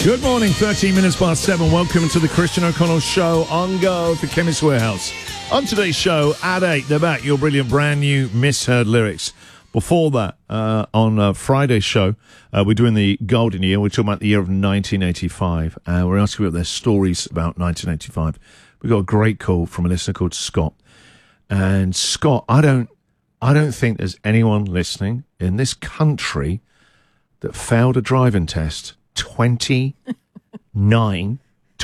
Good morning, 13 minutes past 7. Welcome to the Christian O'Connell Show on Go for Chemist Warehouse. On today's show, at 8, they're back, your brilliant brand new misheard lyrics. Before that, on Friday's show, we're doing the golden year. We're talking about the year of 1985. We're asking about their stories about 1985. We got a great call from a listener called Scott. And Scott, I don't think there's anyone listening in this country that failed a driving test 29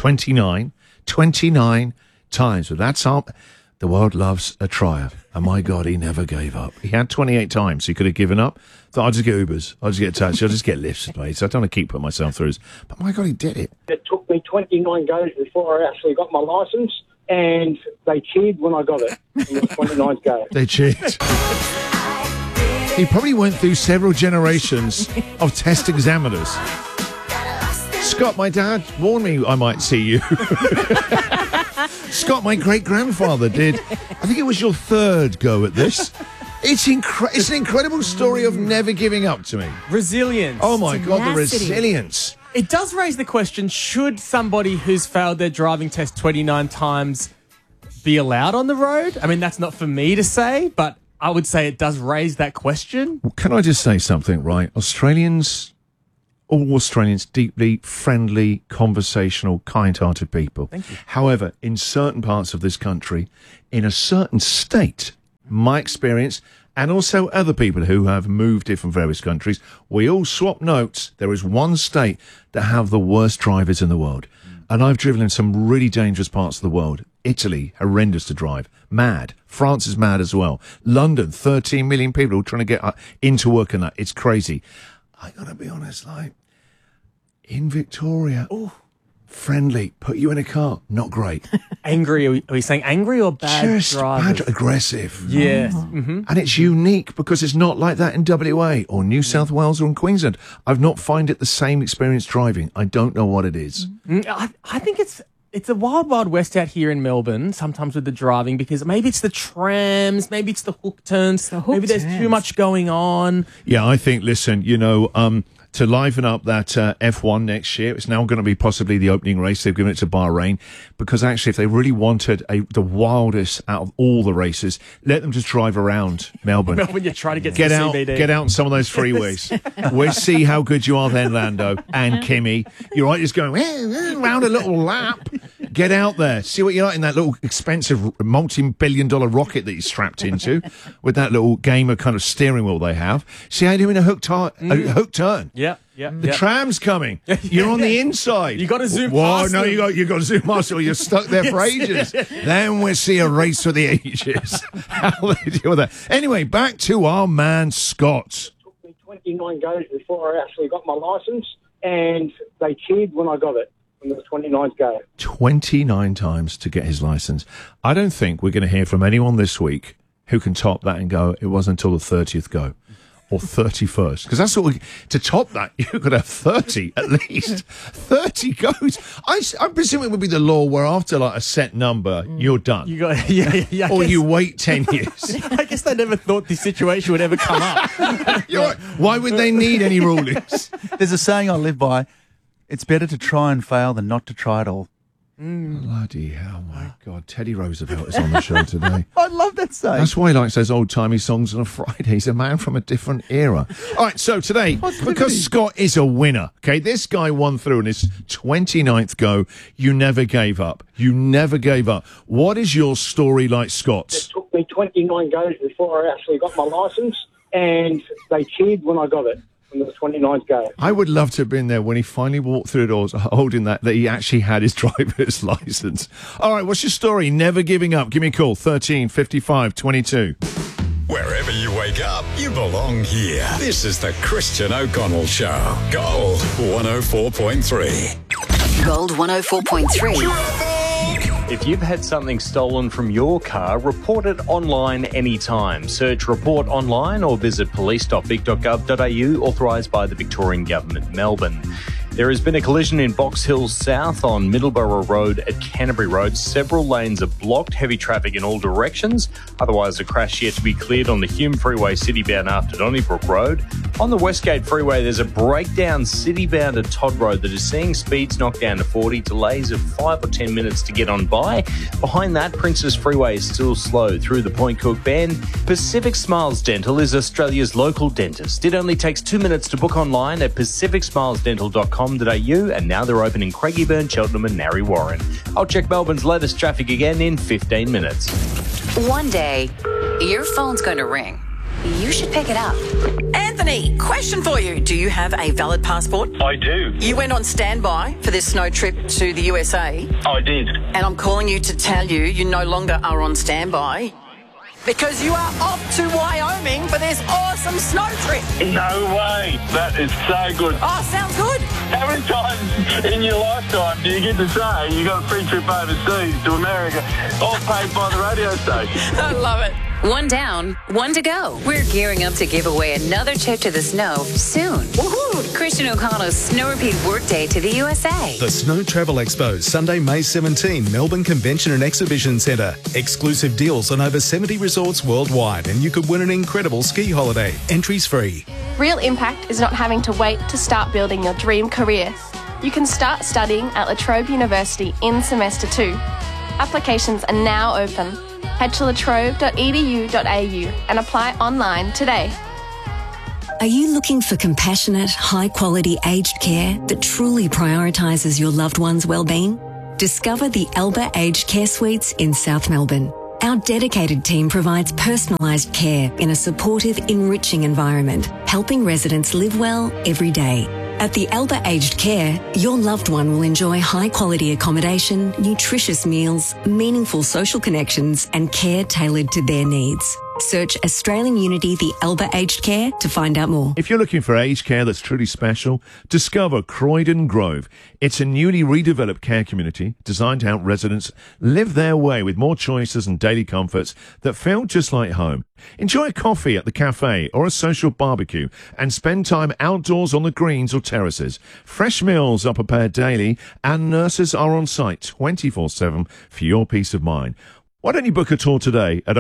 times. But that's up. The world loves a tryer. And my God, he never gave up. He had 28 times. He could have given up. Thought, I'll just get Ubers. I'll just get a taxi. I'll just get lifts, mate. So I don't want to keep putting myself through this. But my God, he did it. It took me 29 goes before I actually got my licence. And they cheered when I got it. In the 29th go. They cheered. He probably went through several generations of test examiners. Scott, my dad warned me I might see you. Scott, my great-grandfather did. I think it was your third go at this. It's an incredible story of never giving up to me. Resilience. Oh, my God, the resilience. It does raise the question, should somebody who's failed their driving test 29 times be allowed on the road? I mean, that's not for me to say, but I would say it does raise that question. Well, can I just say something, right? All Australians, deeply friendly, conversational, kind-hearted people. Thank you. However, in certain parts of this country, in a certain state, my experience, and also other people who have moved here from various countries, we all swap notes. There is one state that have the worst drivers in the world. And I've driven in some really dangerous parts of the world. Italy, horrendous to drive. Mad. France is mad as well. London, 13 million people trying to get into work and that. It's crazy. I gotta be honest, like, in Victoria, friendly, put you in a car, not great. Angry, are we saying angry or bad Just drivers? bad, aggressive. Yes. Mm-hmm. And it's unique because it's not like that in WA or New South Wales or in Queensland. I've not found it the same experience driving. I don't know what it is. I think it's a wild, wild west out here in Melbourne, sometimes with the driving, because maybe it's the trams, maybe it's the hook turns, maybe there's too much going on. Yeah, I think, listen, to liven up that F1 next year, it's now going to be possibly the opening race. They've given it to Bahrain because actually if they really wanted the wildest out of all the races, let them just drive around Melbourne. When you're trying to get out, CBD. Get out on some of those freeways. We'll see how good you are then, Lando and Kimmy. You're right, just going round a little lap. Get out there. See what you're like in that little expensive multi-billion-dollar rocket that you're strapped into with that little gamer kind of steering wheel they have. See how you're doing a hook turn. Yeah. The tram's coming. You're on the inside. You got to zoom Whoa, past no, them. you got to zoom past or you're stuck there for ages. Then we'll see a race for the ages. How they deal with that. Anyway, back to our man Scott. It took me 29 goes before I actually got my licence. And they cheered when I got it. On the 29th go. 29 times to get his license. I don't think we're going to hear from anyone this week who can top that and go, it wasn't until the 30th go or 31st. Because that's what to top that, you've got to have 30 at least. 30 goes. I presume it would be the law where after like a set number, you're done. You got, yeah. Or you wait 10 years. I guess they never thought this situation would ever come up. You're right. Why would they need any rulings? There's a saying I live by. It's better to try and fail than not to try at all. Bloody hell, my God. Teddy Roosevelt is on the show today. I love that saying. That's why he likes those old-timey songs on a Friday. He's a man from a different era. All right, so today, because Scott is a winner, okay, this guy won through in his 29th go. You never gave up. You never gave up. What is your story like, Scott's? It took me 29 goes before I actually got my licence. And they cheered when I got it. On the 29th go. I would love to have been there when he finally walked through the doors holding that he actually had his driver's license. All right, what's your story? Never giving up. Give me a call, 13 55 22. Wherever you wake up, you belong here. This is the Christian O'Connell Show. Gold 104.3. Gold 104.3. If you've had something stolen from your car, report it online anytime. Search Report Online or visit police.vic.gov.au, authorised by the Victorian Government, Melbourne. There has been a collision in Box Hill South on Middleborough Road at Canterbury Road. Several lanes are blocked, heavy traffic in all directions. Otherwise, a crash yet to be cleared on the Hume Freeway citybound after Donnybrook Road. On the Westgate Freeway, there's a breakdown city-bound at Todd Road that is seeing speeds knocked down to 40, delays of 5 or 10 minutes to get on by. Behind that, Princess Freeway is still slow through the Point Cook Bend. Pacific Smiles Dental is Australia's local dentist. It only takes 2 minutes to book online at pacificsmilesdental.com.au, and now they're open in Craigieburn, Cheltenham and Narre Warren. I'll check Melbourne's latest traffic again in 15 minutes. One day, your phone's going to ring. You should pick it up. Anthony, question for you. Do you have a valid passport? I do. You went on standby for this snow trip to the USA. I did. And I'm calling you to tell you you no longer are on standby because you are off to Wyoming for this awesome snow trip. No way. That is so good. Oh, sounds good. How many times in your lifetime do you get to say you got a free trip overseas to America, all paid by the radio station? I love it. One down, one to go. We're gearing up to give away another trip to the snow soon. Woohoo! Christian O'Connell's Snow Repeat Workday to the USA. The Snow Travel Expo, Sunday, May 17, Melbourne Convention and Exhibition Centre. Exclusive deals on over 70 resorts worldwide, and you could win an incredible ski holiday. Entries free. Real impact is not having to wait to start building your dream career. You can start studying at La Trobe University in semester 2. Applications are now open. Head to latrobe.edu.au and apply online today. Are you looking for compassionate, high-quality aged care that truly prioritises your loved one's well-being? Discover the Elba Aged Care Suites in South Melbourne. Our dedicated team provides personalised care in a supportive, enriching environment, helping residents live well every day. At the Elba Aged Care, your loved one will enjoy high-quality accommodation, nutritious meals, meaningful social connections and care tailored to their needs. Search Australian Unity The Elba Aged Care to find out more. If you're looking for aged care that's truly special, discover Croydon Grove. It's a newly redeveloped care community designed to help residents live their way with more choices and daily comforts that feel just like home. Enjoy a coffee at the cafe or a social barbecue and spend time outdoors on the greens or terraces. Fresh meals are prepared daily and nurses are on site 24/7 for your peace of mind. Why don't you book a tour today at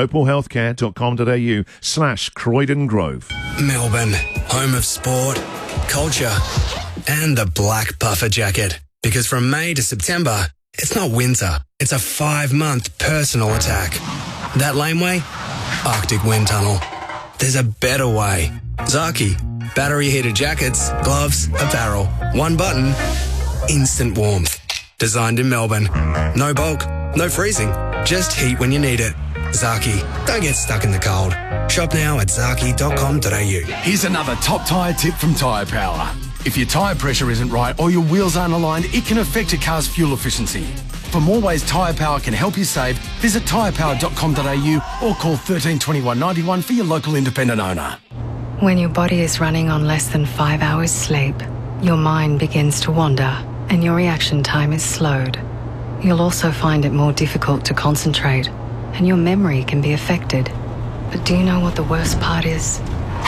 opalhealthcare.com.au/Croydon Grove. Melbourne, home of sport, culture, and the black puffer jacket. Because from May to September, it's not winter, it's a 5-month personal attack. That laneway? Arctic Wind Tunnel. There's a better way. Zaki, battery heated jackets, gloves, apparel. One button, instant warmth. Designed in Melbourne. No bulk, no freezing. Just heat when you need it. Zaki, don't get stuck in the cold. Shop now at zaki.com.au. Here's another top tyre tip from Tyre Power. If your tyre pressure isn't right or your wheels aren't aligned, it can affect your car's fuel efficiency. For more ways Tyre Power can help you save, visit tyrepower.com.au or call 13 21 91 for your local independent owner. When your body is running on less than 5 hours sleep, your mind begins to wander and your reaction time is slowed. You'll also find it more difficult to concentrate and your memory can be affected. But do you know what the worst part is?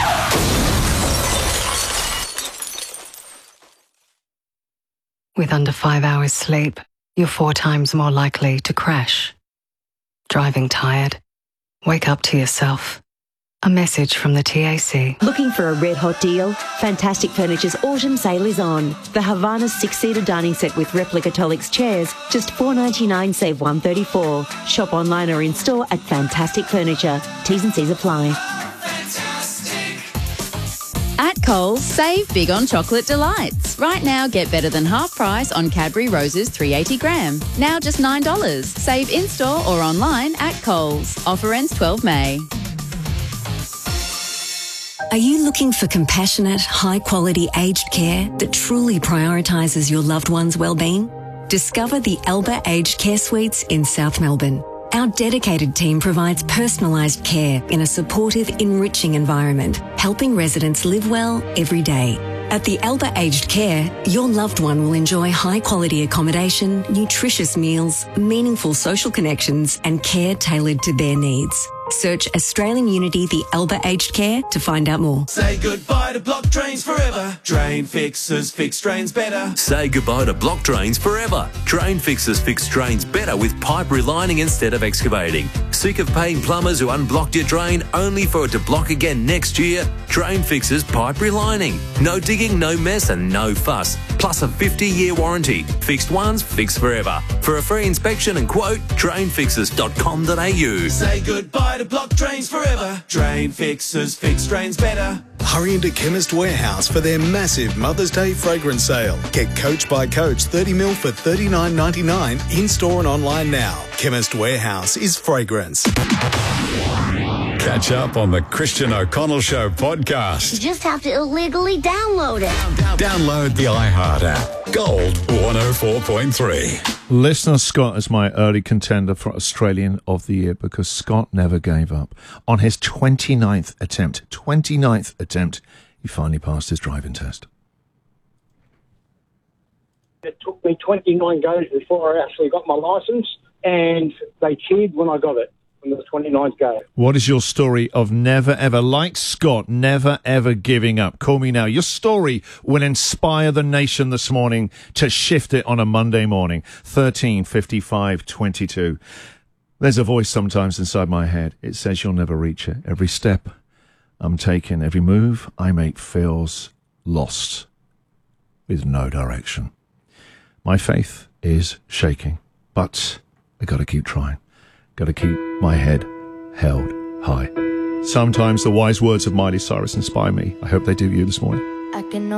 With under 5 hours sleep, you're 4 times more likely to crash. Driving tired? Wake up to yourself. A message from the TAC. Looking for a red-hot deal? Fantastic Furniture's autumn sale is on. The Havana 6-seater dining set with replica Tolix chairs, just $4.99 save $134. Shop online or in-store at Fantastic Furniture. T's and C's apply. At Coles, save big on chocolate delights. Right now, get better than half price on Cadbury Roses 380 gram. Now just $9. Save in-store or online at Coles. Offer ends 12 May. Are you looking for compassionate, high-quality aged care that truly prioritises your loved one's well-being? Discover the Elba Aged Care Suites in South Melbourne. Our dedicated team provides personalised care in a supportive, enriching environment, helping residents live well every day. At the Elba Aged Care, your loved one will enjoy high-quality accommodation, nutritious meals, meaningful social connections and care tailored to their needs. Search Australian Unity The Elba Aged Care to find out more. Say goodbye to block drains forever. Drain fixers fix drains better. Say goodbye to block drains forever. Drain fixers fix drains better with pipe relining instead of excavating. Sick of paying plumbers who unblocked your drain only for it to block again next year? Drain Fixers Pipe Relining. No digging, no mess and no fuss. Plus a 50-year warranty. Fixed once, fixed forever. For a free inspection and quote, drainfixers.com.au. Say goodbye to block drains forever. Drain Fixers, fix drains better. Hurry into Chemist Warehouse for their massive Mother's Day fragrance sale. Get Coach by Coach 30ml for $39.99 in-store and online now. Chemist Warehouse is fragrance. Catch up on the Christian O'Connell Show podcast. You just have to illegally download it. Download the iHeart app. Gold 104.3. Listener Scott is my early contender for Australian of the Year because Scott never gave up. On his 29th attempt, he finally passed his driving test. It took me 29 goes before I actually got my licence, and they cheered when I got it on the 29th go. What is your story of never ever, like Scott, never ever giving up? Call me now. Your story will inspire the nation this morning to shift it on a Monday morning. 13 55 22. There's a voice sometimes inside my head. It says you'll never reach it. Every step I'm taking, every move I make feels lost with no direction. My faith is shaking, but I got to keep trying. Got to keep my head held high. Sometimes the wise words of Miley Cyrus inspire me. I hope they do you this morning.